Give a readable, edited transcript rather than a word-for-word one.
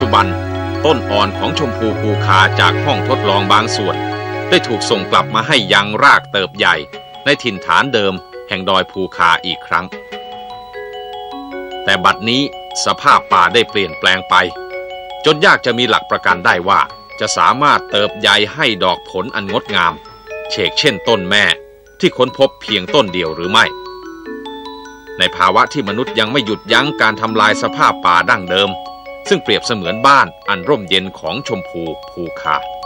จุบันต้นอ่อนของชมพูภูคาจากห้องทดลองบางส่วนได้ถูกส่งกลับมาให้ยังรากเติบใหญ่ในถิ่นฐานเดิมแห่งดอยภูคาอีกครั้งแต่บัดนี้สภาพป่าได้เปลี่ยนแปลงไปจนยากจะมีหลักประกันได้ว่าจะสามารถเติบใหญ่ให้ดอกผลอันงดงามเช่นเช่นต้นแม่ที่ค้นพบเพียงต้นเดียวหรือไม่ในภาวะที่มนุษย์ยังไม่หยุดยั้งการทำลายสภาพป่าดั้งเดิมซึ่งเปรียบเสมือนบ้านอันร่มเย็นของชมพูภูคา